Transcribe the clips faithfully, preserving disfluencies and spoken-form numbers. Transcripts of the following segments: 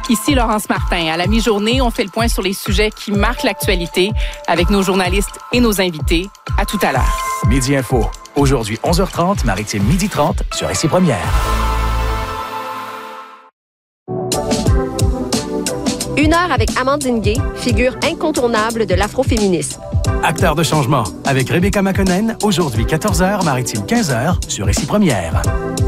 Ici Laurence Martin. À la mi-journée, on fait le point sur les sujets qui marquent l'actualité avec nos journalistes et nos invités. À tout à l'heure. Midi Info. Aujourd'hui, onze heures trente, Maritime midi trente sur Ici Première. Une heure avec Amandine Gay, figure incontournable de l'afroféminisme. Acteur de changement avec Rebecca McConnell, aujourd'hui quatorze heures, Maritime quinze heures sur Ici Première.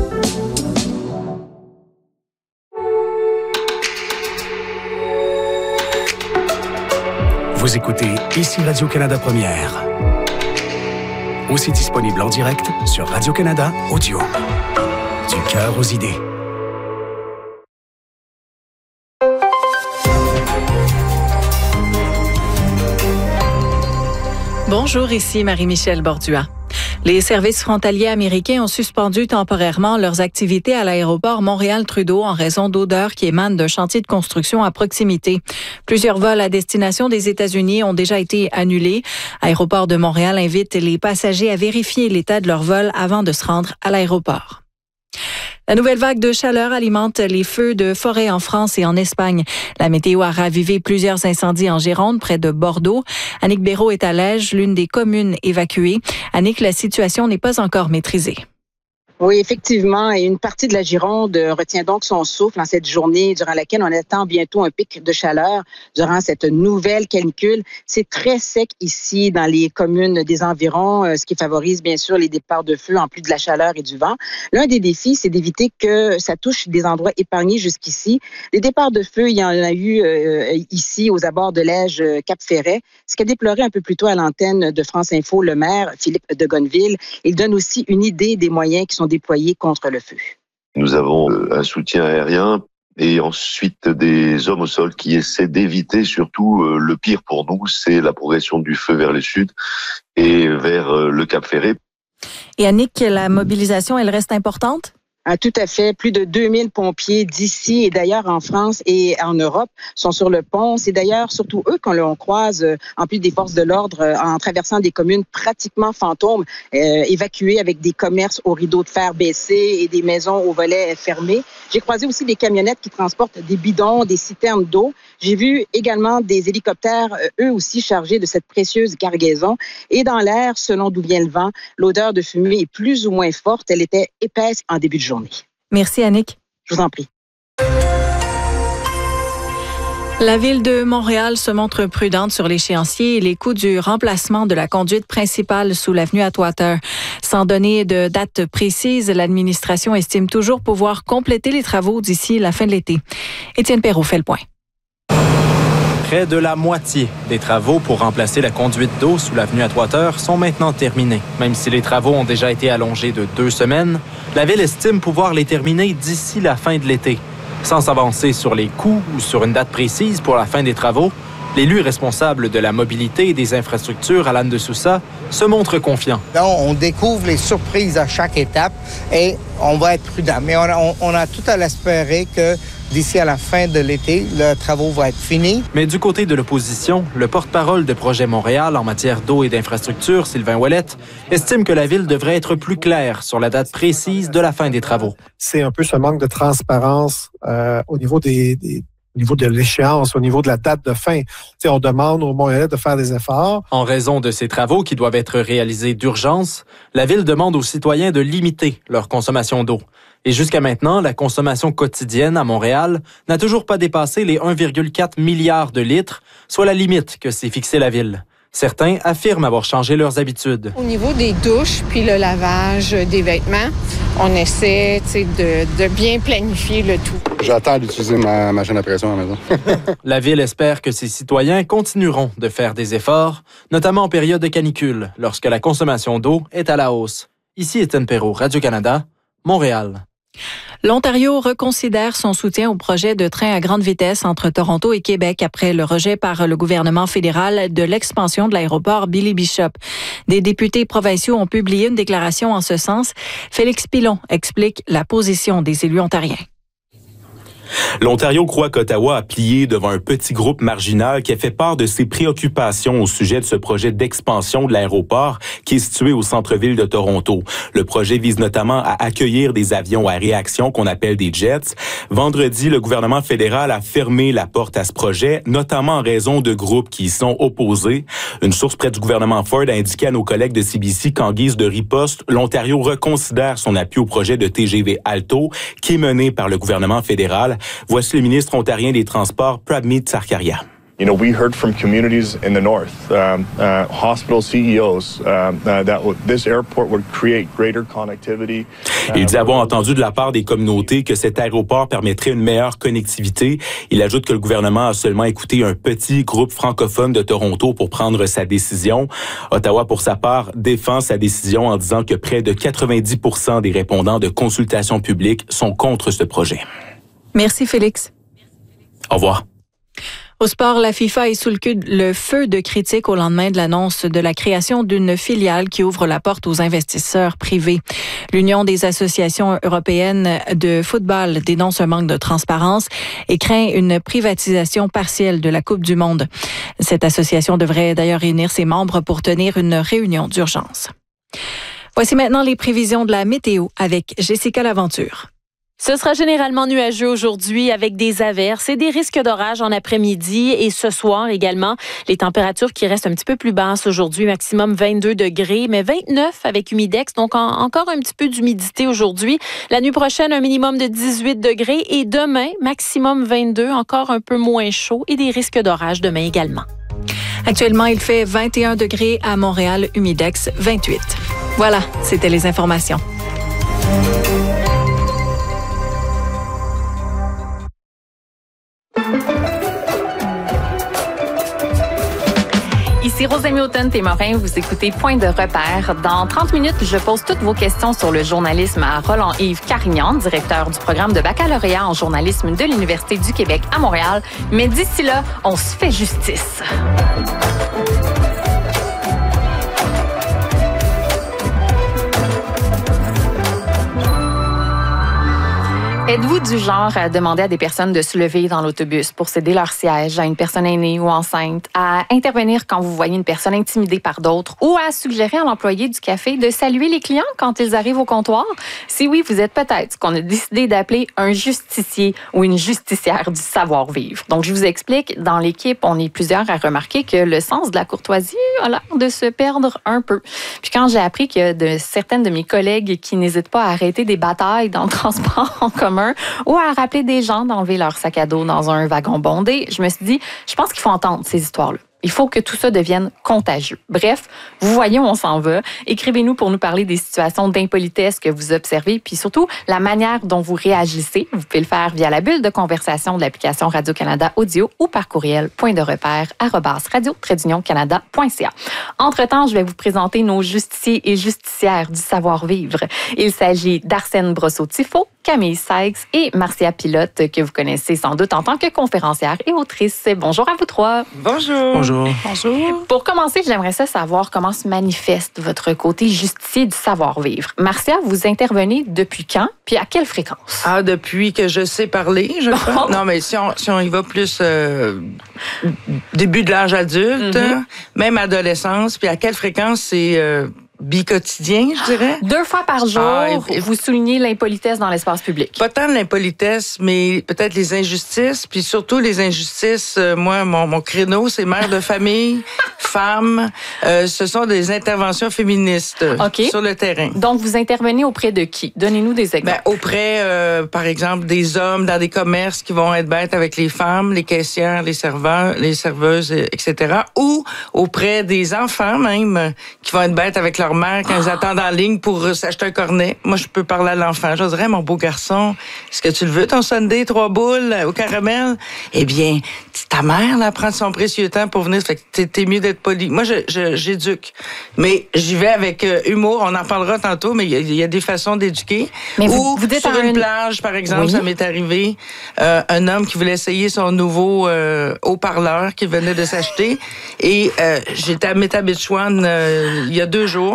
Vous écoutez Ici Radio-Canada Première. Aussi disponible en direct sur Radio-Canada Audio. Du cœur aux idées. Bonjour, ici Marie-Michel Bordua. Les services frontaliers américains ont suspendu temporairement leurs activités à l'aéroport Montréal-Trudeau en raison d'odeurs qui émanent d'un chantier de construction à proximité. Plusieurs vols à destination des États-Unis ont déjà été annulés. Aéroport de Montréal invite les passagers à vérifier l'état de leur vol avant de se rendre à l'aéroport. La nouvelle vague de chaleur alimente les feux de forêt en France et en Espagne. La météo a ravivé plusieurs incendies en Gironde, près de Bordeaux. Annick Béraud est à Lège, l'une des communes évacuées. Annick, la situation n'est pas encore maîtrisée. Oui, effectivement. Et une partie de la Gironde retient donc son souffle en cette journée durant laquelle on attend bientôt un pic de chaleur durant cette nouvelle canicule. C'est très sec ici dans les communes des environs, ce qui favorise bien sûr les départs de feu en plus de la chaleur et du vent. L'un des défis, c'est d'éviter que ça touche des endroits épargnés jusqu'ici. Les départs de feu, il y en a eu euh, ici aux abords de Lège, Cap-Ferret. Ce qu'a déploré un peu plus tôt à l'antenne de France Info le maire, Philippe de Gonneville. Il donne aussi une idée des moyens qui sont déployés contre le feu. Nous avons un soutien aérien et ensuite des hommes au sol qui essaient d'éviter surtout le pire pour nous, c'est la progression du feu vers le sud et vers le Cap-Ferret. Et Annick, la mobilisation, elle reste importante? Ah, tout à fait. Plus de deux mille pompiers d'ici et d'ailleurs en France et en Europe sont sur le pont. C'est d'ailleurs surtout eux qu'on l'on croise, euh, en plus des forces de l'ordre, euh, en traversant des communes pratiquement fantômes, euh, évacuées avec des commerces aux rideaux de fer baissés et des maisons aux volets fermés. J'ai croisé aussi des camionnettes qui transportent des bidons, des citernes d'eau. J'ai vu également des hélicoptères, euh, eux aussi chargés de cette précieuse cargaison. Et dans l'air, selon d'où vient le vent, l'odeur de fumée est plus ou moins forte. Elle était épaisse en début de journée. Merci, Annick. Je vous en prie. La Ville de Montréal se montre prudente sur l'échéancier et les coûts du remplacement de la conduite principale sous l'avenue Atwater. Sans donner de date précise, l'administration estime toujours pouvoir compléter les travaux d'ici la fin de l'été. Étienne Perrault fait le point. Près de la moitié des travaux pour remplacer la conduite d'eau sous l'avenue Atwater sont maintenant terminés. Même si les travaux ont déjà été allongés de deux semaines, la Ville estime pouvoir les terminer d'ici la fin de l'été. Sans s'avancer sur les coûts ou sur une date précise pour la fin des travaux, l'élu responsable de la mobilité et des infrastructures, Alan de Sousa, se montre confiant. Là, on découvre les surprises à chaque étape et on va être prudent. Mais on a, on, on a tout à l'espérer que d'ici à la fin de l'été, le travaux va être fini. Mais du côté de l'opposition, le porte-parole de Projet Montréal en matière d'eau et d'infrastructures, Sylvain Ouellette, estime que la Ville devrait être plus claire sur la date précise de la fin des travaux. C'est un peu ce manque de transparence euh, au niveau des, des au niveau de l'échéance, au niveau de la date de fin. T'sais, on demande aux Montréalais de faire des efforts. En raison de ces travaux qui doivent être réalisés d'urgence, la Ville demande aux citoyens de limiter leur consommation d'eau. Et jusqu'à maintenant, la consommation quotidienne à Montréal n'a toujours pas dépassé les un virgule quatre milliard de litres, soit la limite que s'est fixée la Ville. Certains affirment avoir changé leurs habitudes. Au niveau des douches puis le lavage des vêtements, on essaie de, de bien planifier le tout. J'attends d'utiliser ma machine à pression à la maison. La Ville espère que ses citoyens continueront de faire des efforts, notamment en période de canicule, lorsque la consommation d'eau est à la hausse. Ici Étienne Perrault, Radio-Canada, Montréal. L'Ontario reconsidère son soutien au projet de train à grande vitesse entre Toronto et Québec après le rejet par le gouvernement fédéral de l'expansion de l'aéroport Billy Bishop. Des députés provinciaux ont publié une déclaration en ce sens. Félix Pilon explique la position des élus ontariens. L'Ontario croit qu'Ottawa a plié devant un petit groupe marginal qui a fait part de ses préoccupations au sujet de ce projet d'expansion de l'aéroport qui est situé au centre-ville de Toronto. Le projet vise notamment à accueillir des avions à réaction qu'on appelle des jets. Vendredi, le gouvernement fédéral a fermé la porte à ce projet, notamment en raison de groupes qui y sont opposés. Une source près du gouvernement Ford a indiqué à nos collègues de C B C qu'en guise de riposte, l'Ontario reconsidère son appui au projet de T G V Alto qui est mené par le gouvernement fédéral. Voici le ministre ontarien des Transports, Prabmeet Sarkaria. You know, we heard from communities in the north, um, uh, hospital C E Os, uh, uh, that w- this airport would create greater connectivity. Il dit avoir entendu de la part des communautés que cet aéroport permettrait une meilleure connectivité. Il ajoute que le gouvernement a seulement écouté un petit groupe francophone de Toronto pour prendre sa décision. Ottawa, pour sa part, défend sa décision en disant que près de quatre-vingt-dix pour cent des répondants de consultation publique sont contre ce projet. Merci, Félix. Au revoir. Au sport, la FIFA est sous le, cul, le feu de critiques au lendemain de l'annonce de la création d'une filiale qui ouvre la porte aux investisseurs privés. L'Union des associations européennes de football dénonce un manque de transparence et craint une privatisation partielle de la Coupe du Monde. Cette association devrait d'ailleurs réunir ses membres pour tenir une réunion d'urgence. Voici maintenant les prévisions de la météo avec Jessica Laventure. Ce sera généralement nuageux aujourd'hui avec des averses et des risques d'orage en après-midi et ce soir également. Les températures qui restent un petit peu plus basses aujourd'hui, maximum vingt-deux degrés, mais vingt-neuf avec humidex, donc en, encore un petit peu d'humidité aujourd'hui. La nuit prochaine, un minimum de dix-huit degrés et demain, maximum vingt-deux, encore un peu moins chaud et des risques d'orage demain également. Actuellement, il fait vingt et un degrés à Montréal, humidex vingt-huit. Voilà, c'était les informations. Ici Rosemary Automne-Témorin, vous écoutez Point de repère. Dans trente minutes, je pose toutes vos questions sur le journalisme à Roland-Yves Carignan, directeur du programme de baccalauréat en journalisme de l'Université du Québec à Montréal. Mais d'ici là, on se fait justice. Êtes-vous du genre à demander à des personnes de se lever dans l'autobus pour céder leur siège à une personne aînée ou enceinte, à intervenir quand vous voyez une personne intimidée par d'autres ou à suggérer à l'employé du café de saluer les clients quand ils arrivent au comptoir? Si oui, vous êtes peut-être ce qu'on a décidé d'appeler un justicier ou une justicière du savoir-vivre. Donc, je vous explique, dans l'équipe, on est plusieurs à remarquer que le sens de la courtoisie a l'air de se perdre un peu. Puis quand j'ai appris que de certaines de mes collègues qui n'hésitent pas à arrêter des batailles dans le transport en commun ou à rappeler des gens d'enlever leur sac à dos dans un wagon bondé, je me suis dit, je pense qu'il faut entendre ces histoires-là. Il faut que tout ça devienne contagieux. Bref, vous voyez où on s'en va. Écrivez-nous pour nous parler des situations d'impolitesse que vous observez, puis surtout la manière dont vous réagissez. Vous pouvez le faire via la bulle de conversation de l'application Radio-Canada Audio ou par courriel point de repère arobase radio tiret union canada point c a. Entre-temps, je vais vous présenter nos justiciers et justicières du savoir-vivre. Il s'agit d'Arsène Brosseau-Tifo, Camille Sykes et Marcia Pilote, que vous connaissez sans doute en tant que conférencière et autrice. Bonjour à vous trois. Bonjour. Bonjour. Bonjour. Pour commencer, j'aimerais ça savoir comment se manifeste votre côté justicier du savoir-vivre. Marcia, vous intervenez depuis quand, puis à quelle fréquence? Ah, depuis que je sais parler, je crois. Non, mais si on, si on y va plus euh, début de l'âge adulte, mm-hmm. même adolescence, puis à quelle fréquence c'est... Euh, bi-quotidien, je dirais. Deux fois par jour, ah, et, vous soulignez l'impolitesse dans l'espace public. Pas tant de l'impolitesse, mais peut-être les injustices, puis surtout les injustices. Euh, moi, mon, mon créneau, c'est mère de famille, femme. Euh, ce sont des interventions féministes okay. sur le terrain. Donc, vous intervenez auprès de qui? Donnez-nous des exemples. Ben, auprès, euh, par exemple, des hommes dans des commerces qui vont être bêtes avec les femmes, les caissières, les serveurs, les serveuses, et cetera. Ou auprès des enfants même, qui vont être bêtes avec leur mère quand ils attendent en ligne pour s'acheter un cornet. Moi, je peux parler à l'enfant. Je dirais, mon beau garçon, est-ce que tu le veux, ton sundae, trois boules au caramel? Eh bien, ta mère, là, prend son précieux temps pour venir. Fait que t'es, t'es mieux d'être poli. Moi, je, je, j'éduque. Mais j'y vais avec euh, humour. On en parlera tantôt, mais il y, y a des façons d'éduquer. Mais Ou vous, vous dites sur une, une plage, par exemple, oui. ça m'est arrivé. Euh, un homme qui voulait essayer son nouveau euh, haut-parleur qu'il venait de s'acheter. Et euh, j'étais à Métabetchouan euh, il y a deux jours.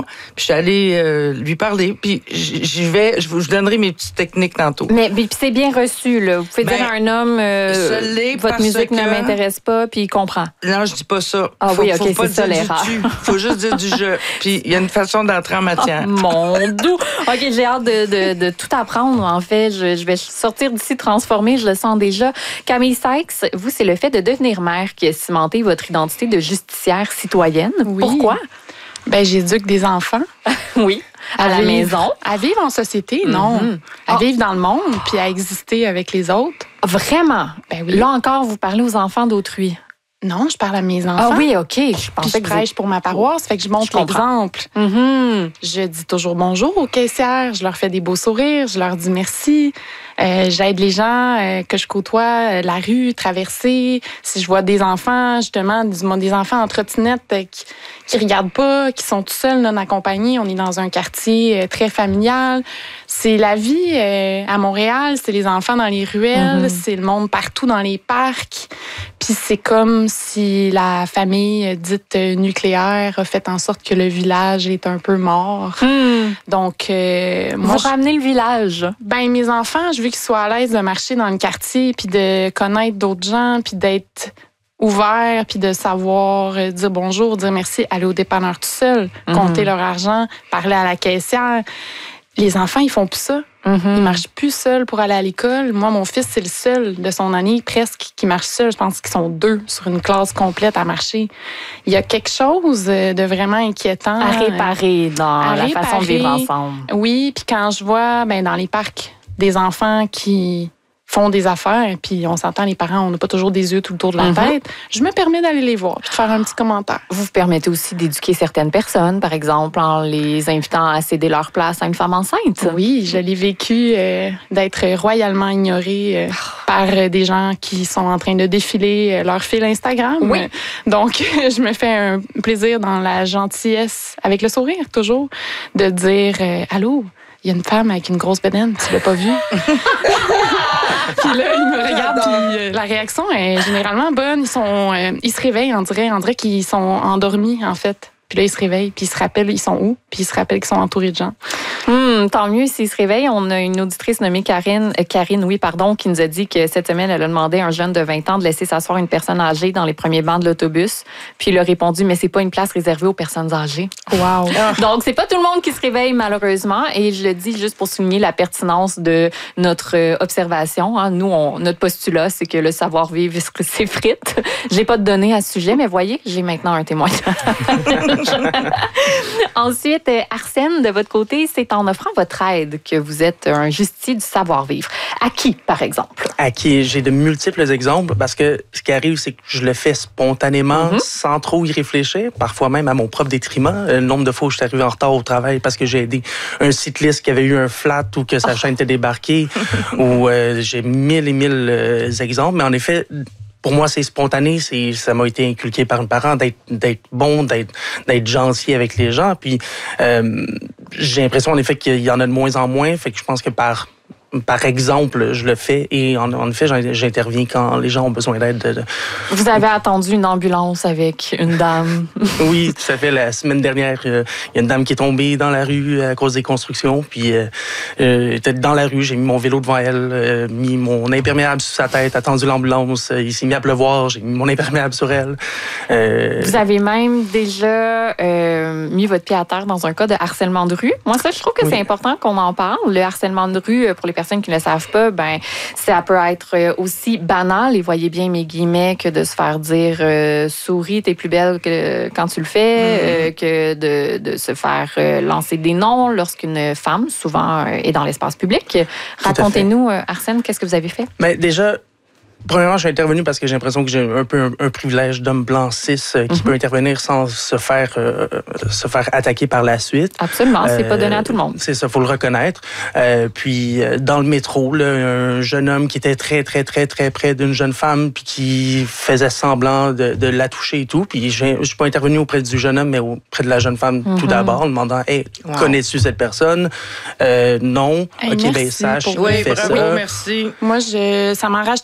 voir. Puis je suis allée euh, lui parler. Puis j'y vais, je vous je donnerai mes petites techniques tantôt. Mais, mais puis c'est bien reçu, là. Vous pouvez Ben, dire à un homme, euh, votre musique que... ne m'intéresse pas, puis il comprend. Non, je dis pas ça. Ah faut, oui, OK, faut pas c'est ça dire l'erreur. du tu. Faut juste dire du je. Puis il y a une façon d'entrer en matière. Oh, mon doux. OK, j'ai hâte de, de, de tout apprendre, en fait. Je, je vais sortir d'ici transformée, je le sens déjà. Camille Sykes, vous, c'est le fait de devenir mère qui a cimenté votre identité de justicière citoyenne. Oui. Pourquoi? Ben, j'éduque des enfants. Oui. À, à la vivre, maison. À vivre en société, non. Mm-hmm. À oh. vivre dans le monde, puis à exister avec les autres. Vraiment? Ben oui. Là encore, vous parlez aux enfants d'autrui. Non, je parle à mes enfants. Ah oui, OK. Je pensais puis je que prêche vous... pour ma paroisse, fait que je montre l'exemple. Mm-hmm. Je dis toujours bonjour aux caissières, je leur fais des beaux sourires, je leur dis merci. Euh, j'aide les gens euh, que je côtoie, euh, la rue, traverser. Si je vois des enfants, justement, des, des enfants en trottinette euh, qui, qui regardent pas, qui sont tout seuls non accompagnés. On est dans un quartier euh, très familial. C'est la vie euh, à Montréal, c'est les enfants dans les ruelles, mm-hmm. c'est le monde partout dans les parcs. Puis c'est comme si la famille dite nucléaire a fait en sorte que le village est un peu mort. Mm. Donc, euh, moi, vous ramenez le village. Ben mes enfants, je veux qu'ils soient à l'aise de marcher dans le quartier, puis de connaître d'autres gens, puis d'être ouverts, puis de savoir dire bonjour, dire merci, aller au dépanneur tout seul, mm-hmm. compter leur argent, parler à la caissière. Les enfants, ils font plus ça. Mm-hmm. Ils marchent plus seuls pour aller à l'école. Moi, mon fils, c'est le seul de son année presque qui marche seul. Je pense qu'ils sont deux sur une classe complète à marcher. Il y a quelque chose de vraiment inquiétant. À réparer dans à la réparer. façon de vivre ensemble. Oui, puis quand je vois ben, dans les parcs des enfants qui font des affaires, puis on s'entend, les parents, on n'a pas toujours des yeux tout le tour de la mm-hmm. tête, je me permets d'aller les voir puis de faire un petit commentaire. Vous vous permettez aussi d'éduquer certaines personnes, par exemple, en les invitant à céder leur place à une femme enceinte. Oui, je l'ai vécu euh, d'être royalement ignorée euh, oh. par des gens qui sont en train de défiler leur fil Instagram. Oui. Donc, je me fais un plaisir dans la gentillesse, avec le sourire toujours, de dire euh, « Allô, il y a une femme avec une grosse bédaine, tu l'as pas vue? » Puis là, ils me regardent, puis euh, la réaction est généralement bonne. Ils sont, euh, ils se réveillent, on dirait, on dirait qu'ils sont endormis, en fait. Puis là, ils se réveillent, puis ils se rappellent ils sont où, puis ils se rappellent qu'ils sont entourés de gens. Hum, tant mieux s'ils se réveillent. On a une auditrice nommée Karine, euh, Karine, oui, pardon, qui nous a dit que cette semaine, elle a demandé à un jeune de vingt ans de laisser s'asseoir une personne âgée dans les premiers bancs de l'autobus. Puis il a répondu, mais c'est pas une place réservée aux personnes âgées. Wow. Donc, c'est pas tout le monde qui se réveille, malheureusement. Et je le dis juste pour souligner la pertinence de notre euh, observation. Hein. Nous, on, notre postulat, c'est que le savoir-vivre s'effrite. J'ai pas de données à ce sujet, mais voyez, j'ai maintenant un témoignage. Ensuite, Arsène, de votre côté, c'est en offrant votre aide que vous êtes un justicier du savoir-vivre. À qui, par exemple? À qui? J'ai de multiples exemples parce que ce qui arrive, c'est que je le fais spontanément, mm-hmm. sans trop y réfléchir, parfois même à mon propre détriment. Le nombre de fois où je suis arrivé en retard au travail parce que j'ai aidé un cycliste qui avait eu un flat ou que sa oh. chaîne était débarquée, ou euh, j'ai mille et mille euh, exemples. Mais en effet, pour moi, c'est spontané. C'est, ça m'a été inculqué par un parent d'être, d'être bon, d'être, d'être gentil avec les gens. Puis, euh, j'ai l'impression, en effet, qu'il y en a de moins en moins. Fait que je pense que par... Par exemple, je le fais et en, en effet, j'interviens quand les gens ont besoin d'aide. De, de... Vous avez attendu une ambulance avec une dame. Oui, tout à fait. La semaine dernière, il euh, y a une dame qui est tombée dans la rue à cause des constructions. Puis, euh, euh, dans la rue, j'ai mis mon vélo devant elle, euh, mis mon imperméable sur sa tête, attendu l'ambulance. Il s'est mis à pleuvoir, j'ai mis mon imperméable sur elle. Euh... Vous avez même déjà euh, mis votre pied à terre dans un cas de harcèlement de rue. Moi, ça, je trouve que oui. c'est important qu'on en parle. Le harcèlement de rue, pour les personnes qui ne le savent pas, ben ça peut être aussi banal, et voyez bien mes guillemets, que de se faire dire euh, souris, t'es plus belle que quand tu le fais, mmh. euh, que de, de se faire euh, lancer des noms lorsqu'une femme, souvent, euh, est dans l'espace public. Racontez-nous, euh, Arsène, qu'est-ce que vous avez fait? Mais déjà, premièrement, je suis intervenu parce que j'ai l'impression que j'ai un peu un, un privilège d'homme blanc cis euh, qui mm-hmm. peut intervenir sans se faire euh, se faire attaquer par la suite. Absolument, c'est euh, pas donné à tout le monde. C'est ça, faut le reconnaître. Euh, puis dans le métro, là, un jeune homme qui était très très très très près d'une jeune femme puis qui faisait semblant de, de la toucher et tout. Puis je je suis pas intervenu auprès du jeune homme, mais auprès de la jeune femme mm-hmm. tout d'abord, en demandant, hey, wow. connais-tu cette personne? Euh, non. Hey, ok, ben sache. Oui, fait bravo, ça. merci. Moi, je, ça m'enrage tellement là.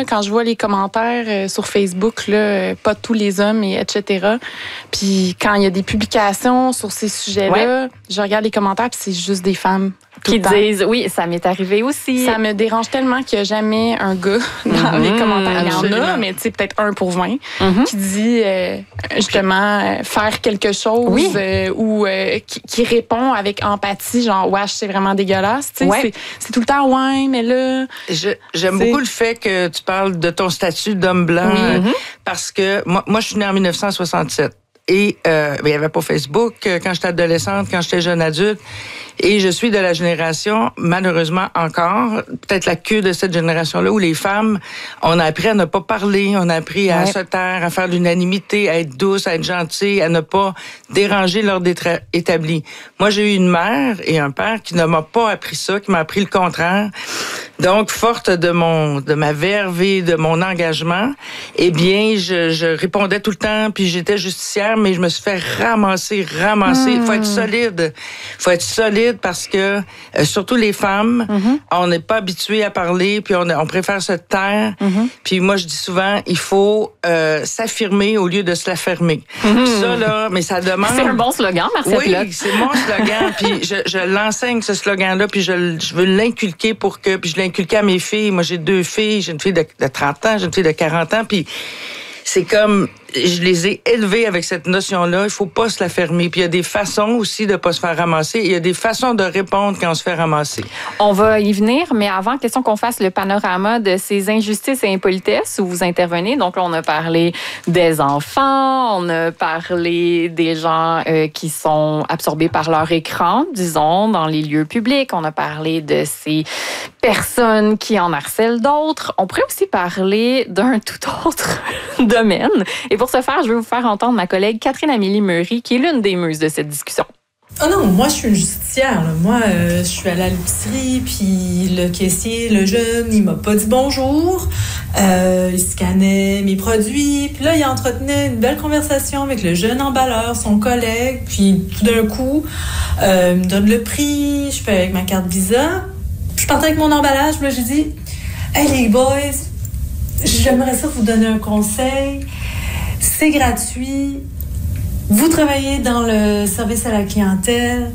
là, quand je vois les commentaires euh, sur Facebook, là, euh, pas tous les hommes, et etc. Puis quand il y a des publications sur ces sujets-là, ouais. je regarde les commentaires, puis c'est juste des femmes. Qui disent, oui, ça m'est arrivé aussi. Ça me dérange tellement qu'il n'y a jamais un gars dans mm-hmm, les commentaires. Il y en a, mais tu sais, peut-être un pour vingt, mm-hmm. qui dit euh, justement euh, faire quelque chose oui. euh, ou euh, qui, qui répond avec empathie, genre, wesh, c'est vraiment dégueulasse. Ouais. C'est, c'est tout le temps, ouais, mais là. Je, j'aime beaucoup le fait que tu parles de ton statut d'homme blanc, oui. euh, mm-hmm. parce que moi, moi je suis née en dix-neuf cent soixante-sept. Et euh, ben, il n'y avait pas Facebook quand j'étais adolescente, quand j'étais jeune adulte. Et je suis de la génération, malheureusement encore, peut-être la queue de cette génération-là, où les femmes, on a appris à ne pas parler, on a appris à ouais. se taire, à faire l'unanimité, à être douce, à être gentille, à ne pas déranger l'ordre établi. Moi, j'ai eu une mère et un père qui ne m'a pas appris ça, qui m'a appris le contraire. Donc, forte de mon, de ma verve et de mon engagement, eh bien, je, je répondais tout le temps, puis j'étais justicière, mais je me suis fait ramasser, ramasser. Il mmh. faut être solide. Il faut être solide parce que, euh, surtout les femmes, mmh. on n'est pas habitué à parler, puis on, on préfère se taire. Mmh. Puis moi, je dis souvent, il faut euh, s'affirmer au lieu de se la fermer. Mmh. Puis ça, là, mais ça demande... C'est un bon slogan, Marcette. Oui, là. C'est mon slogan, puis je, je l'enseigne, ce slogan-là, puis je, je veux l'inculquer pour que... Puis je l'inculquer à mes filles. Moi, j'ai deux filles. J'ai une fille de, de trente ans, j'ai une fille de quarante ans, puis c'est comme... Je les ai élevés avec cette notion-là. Il faut pas se la fermer. Puis il y a des façons aussi de pas se faire ramasser. Il y a des façons de répondre quand on se fait ramasser. On va y venir, mais avant, question qu'on fasse le panorama de ces injustices et impolitesses où vous intervenez. Donc là, on a parlé des enfants, on a parlé des gens euh, qui sont absorbés par leur écran, disons, dans les lieux publics. On a parlé de ces personnes qui en harcèlent d'autres. On pourrait aussi parler d'un tout autre domaine. Et pour ce faire, je vais vous faire entendre ma collègue Catherine-Amélie Meury, qui est l'une des muses de cette discussion. Oh non, moi, je suis une justicière. Là. Moi, euh, je suis allée à l'épicerie, puis le caissier, le jeune, il m'a pas dit bonjour. Euh, il scannait mes produits, puis là, il entretenait une belle conversation avec le jeune emballeur, son collègue, puis tout d'un coup, euh, il me donne le prix, je paye avec ma carte Visa. Je partais avec mon emballage, puis là, j'ai dit « Hey, les boys, j'aimerais ça vous donner un conseil. C'est gratuit. Vous travaillez dans le service à la clientèle.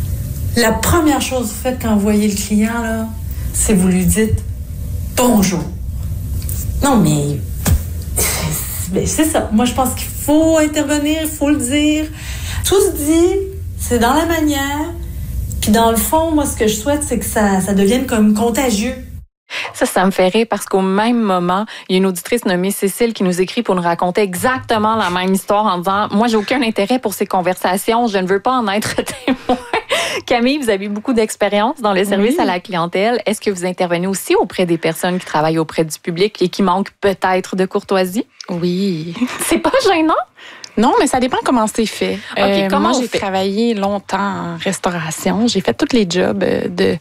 La première chose que vous faites quand vous voyez le client, là, c'est vous lui dites bonjour. » Non, mais c'est, c'est ça. Moi, je pense qu'il faut intervenir, il faut le dire. Tout se dit, c'est dans la manière. Puis dans le fond, moi, ce que je souhaite, c'est que ça, ça devienne comme contagieux. Ça, ça me fait rire parce qu'au même moment, il y a une auditrice nommée Cécile qui nous écrit pour nous raconter exactement la même histoire en disant « Moi, j'ai aucun intérêt pour ces conversations, je ne veux pas en être témoin. » Camille, vous avez beaucoup d'expérience dans le service oui. à la clientèle. Est-ce que vous intervenez aussi auprès des personnes qui travaillent auprès du public et qui manquent peut-être de courtoisie? Oui. C'est pas gênant? Non, mais ça dépend comment c'est fait. Okay, euh, comment moi, j'ai fait? travaillé longtemps en restauration. J'ai fait tous les jobs de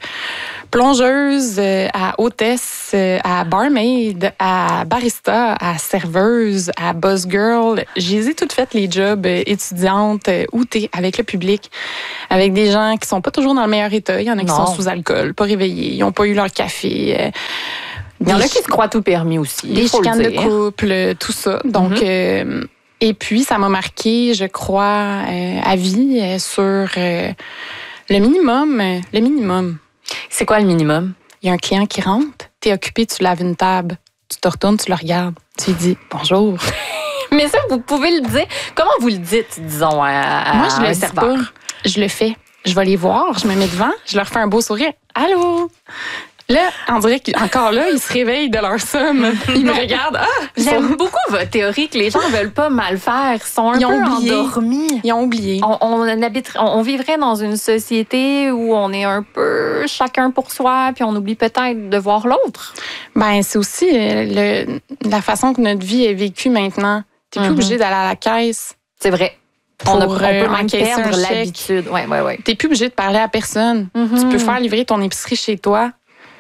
plongeuse à hôtesse, à barmaid, à barista, à serveuse, à boss girl. J'ai toutes fait les jobs étudiantes où t'es avec le public, avec des gens qui sont pas toujours dans le meilleur état. Il y en a qui non. sont sous alcool, pas réveillés, ils ont pas eu leur café. Il y en a qui se croient tout permis aussi. Des chicanes de couple, tout ça. Donc, mm-hmm. euh, et puis, ça m'a marqué, je crois, euh, à vie euh, sur euh, le minimum. Euh, le minimum. C'est quoi le minimum? Il y a un client qui rentre, t'es occupé, tu laves une table, tu te retournes, tu le regardes, tu lui dis bonjour. Mais ça, vous pouvez le dire. Comment vous le dites, disons, à, à Moi, je un le serveur? dis pas. Je le fais. Je vais les voir, je me mets devant, je leur fais un beau sourire. Allô? Là, on dirait qu'encore là, ils se réveillent de leur somme. Ils me regardent. Ah, j'aime sont... beaucoup votre théorie que les gens ne veulent pas mal faire. Ils sont un ils peu ont oublié. endormis. Ils ont oublié. On, on, habite, on, on vivrait dans une société où on est un peu chacun pour soi, puis on oublie peut-être de voir l'autre. Ben, c'est aussi le, la façon que notre vie est vécue maintenant. T'es plus mm-hmm. obligé d'aller à la caisse. C'est vrai. Pour, on, a, on peut euh, même perdre l'habitude. Ouais, ouais, ouais. T'es plus obligé de parler à personne. Mm-hmm. Tu peux faire livrer ton épicerie chez toi.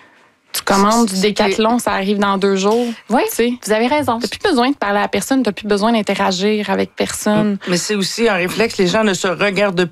Tu commandes du Décathlon, ça arrive dans deux jours. Oui, vous avez raison. Tu n'as plus besoin de parler à personne, tu n'as plus besoin d'interagir avec personne. Mais c'est aussi un réflexe, les gens ne se regardent plus.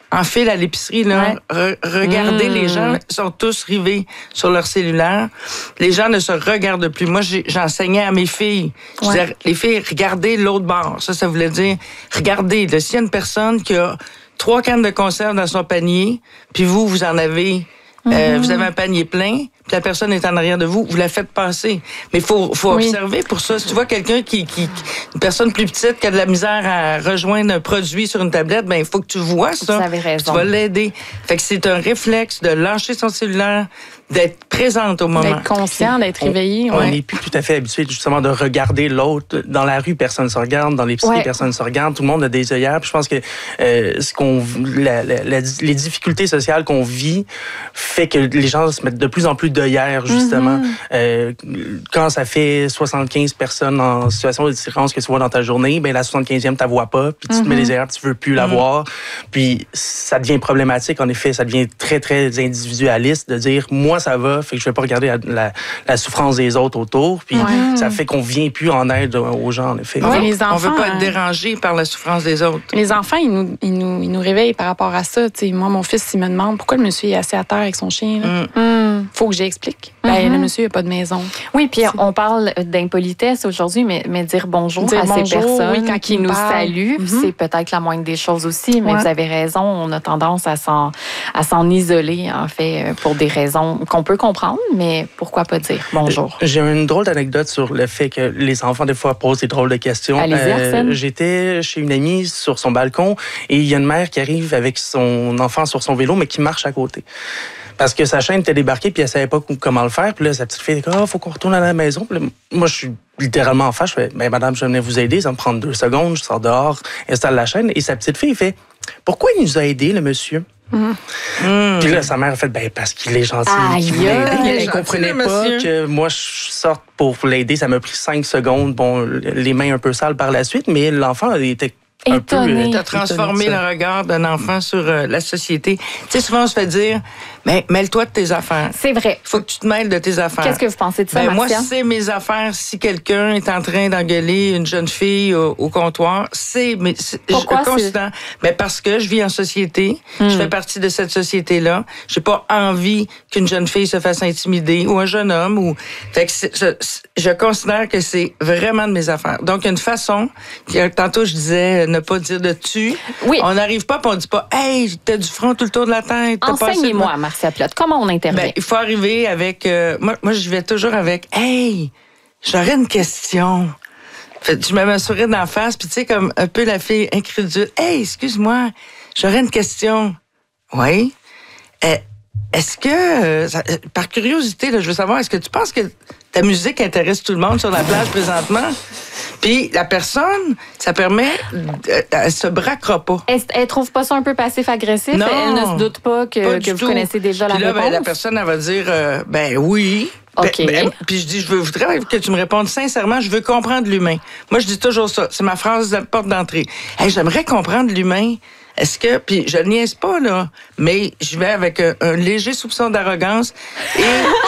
en file à l'épicerie, là, re- regardez, mmh. les gens sont tous rivés sur leur cellulaire. Les gens ne se regardent plus. Moi, j'ai, j'enseignais à mes filles. Je ouais. disais, les filles, regardez l'autre bord. Ça, ça voulait dire, regardez, là, s'il y a une personne qui a trois cannes de conserve dans son panier, puis vous, vous en avez... Euh, mm-hmm. Vous avez un panier plein, puis la personne est en arrière de vous, vous la faites passer. Mais il faut, faut oui. observer pour ça. Si tu vois quelqu'un qui, qui, une personne plus petite qui a de la misère à rejoindre un produit sur une tablette, ben il faut que tu vois ça. Vous avez raison. Tu vas l'aider. Fait que c'est un réflexe de lâcher son cellulaire, d'être présente au moment. D'être conscient, d'être réveillé. On ouais. n'est plus tout à fait habitué justement de regarder l'autre. Dans la rue, personne ne se regarde. Dans l'épicerie, ouais. personne ne se regarde. Tout le monde a des œillères. Puis je pense que euh, ce qu'on, la, la, la, les difficultés sociales qu'on vit fait que les gens se mettent de plus en plus d'œillères, justement. Mm-hmm. Euh, quand ça fait soixante-quinze personnes en situation de différence que tu vois dans ta journée, ben la soixante-quinzième, tu la vois pas. Puis tu mm-hmm. te mets les œillères, tu veux plus la mm-hmm. voir. Puis ça devient problématique, en effet. Ça devient très, très individualiste de dire, moi, ça va, fait que je vais pas regarder la, la, la souffrance des autres autour. Puis ouais. ça fait qu'on vient plus en aide aux gens, en effet. Ouais, les enfants, on veut pas être dérangé par la souffrance des autres. Les enfants, ils nous, ils nous, ils nous réveillent par rapport à ça. T'sais, moi, mon fils, il me demande pourquoi le monsieur est assis à terre avec son chien. Là. Mm. Mm. Faut que j'explique. Mm-hmm. Ben, le monsieur n'a pas de maison. Oui, puis on parle d'impolitesse aujourd'hui, mais, mais dire bonjour dire à bonjour, ces personnes oui, quand qui nous parle. saluent, mm-hmm. c'est peut-être la moindre des choses aussi. Mais ouais. vous avez raison, on a tendance à s'en, à s'en isoler, en fait, pour des raisons qu'on peut comprendre, mais pourquoi pas dire bonjour? J'ai une drôle d'anecdote sur le fait que les enfants, des fois, posent des drôles de questions. Allez-y, Arsène. Euh, j'étais chez une amie sur son balcon et il y a une mère qui arrive avec son enfant sur son vélo, mais qui marche à côté. Parce que sa chaîne était débarquée, puis elle savait pas comment le faire. Puis là, sa petite fille dit, ah, oh, faut qu'on retourne à la maison. Puis là, moi, je suis littéralement en face. Je fais, ben, madame, je venais vous aider. Ça me prend deux secondes. Je sors dehors, installe la chaîne. Et sa petite fille fait, pourquoi il nous a aidés, le monsieur? Mmh. Mmh. Puis là, sa mère a fait, ben, parce qu'il est gentil. Aïe, qu'il elle ne comprenait pas que moi, je sorte pour l'aider. Ça m'a pris cinq secondes. Bon, les mains un peu sales par la suite, mais l'enfant était un étonné. peu... Tu as transformé le regard d'un enfant sur euh, la société. Tu sais, souvent, on se fait dire, mais mêle-toi de tes affaires. C'est vrai. Il faut que tu te mêles de tes affaires. Qu'est-ce que vous pensez de ça, ben, Marcia? Moi, c'est mes affaires. Si quelqu'un est en train d'engueuler une jeune fille au, au comptoir, c'est... Mais, c'est Pourquoi je, constant. Ben, parce que je vis en société. Mm. Je fais partie de cette société-là. J'ai pas envie qu'une jeune fille se fasse intimider ou un jeune homme. Ou... Fait que c'est, je, je considère que c'est vraiment de mes affaires. Donc, une façon... Tantôt, je disais ne pas dire de tu. Oui. On n'arrive pas et on dit pas « Hey, t'as du front tout le tour de la tête. » Enseignez-moi, Marcia Plot. Comment on intervient? Ben, il faut arriver avec... Euh, moi, moi, je vais toujours avec « Hey, j'aurais une question. » Fait, je me mets un sourire d'en face, puis tu sais, comme un peu la fille incrédule. « Hey, excuse-moi, j'aurais une question. » Oui. Euh, est-ce que, euh, ça, par curiosité, là, je veux savoir, est-ce que tu penses que ta musique intéresse tout le monde sur la plage présentement? Puis la personne, ça permet, elle se braquera pas. Elle, elle trouve pas ça un peu passif-agressif? Non, elle ne se doute pas que, pas que vous tout. connaissez déjà puis la là, réponse? Ben, la personne, elle va dire, euh, ben oui. OK. Ben, ben, puis je dis, je veux, voudrais que tu me répondes sincèrement, je veux comprendre l'humain. Moi, je dis toujours ça. C'est ma phrase de porte d'entrée. Hey, j'aimerais comprendre l'humain. Est-ce que, puis je ne niaise pas, là, mais je vais avec un, un léger soupçon d'arrogance et...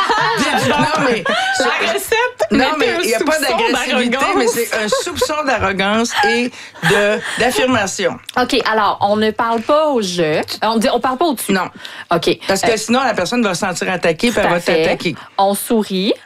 non, mais... La recette, non, mais il n'y a pas d'agressivité, mais c'est un soupçon d'arrogance et de, d'affirmation. OK, alors, on ne parle pas au je. On dit, on parle pas au-dessus. Non. OK. Parce que euh, sinon, la personne va se sentir attaquée puis elle va t'attaquer. On sourit.